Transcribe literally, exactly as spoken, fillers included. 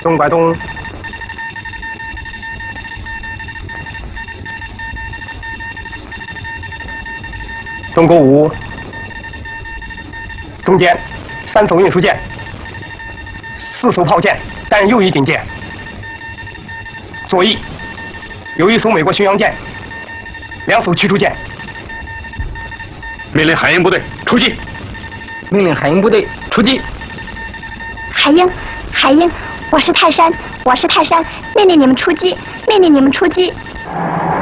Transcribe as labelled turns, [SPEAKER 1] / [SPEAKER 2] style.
[SPEAKER 1] 东拐东。东沟五。中间三艘运输舰，四艘炮舰，担右翼警戒。左翼有一艘美国巡洋舰，两艘驱逐舰。命令海鹰部队出击！
[SPEAKER 2] 命令海鹰部队出击！
[SPEAKER 3] 海鹰，海鹰，我是泰山，我是泰山，命令你们出击！命令你们出击！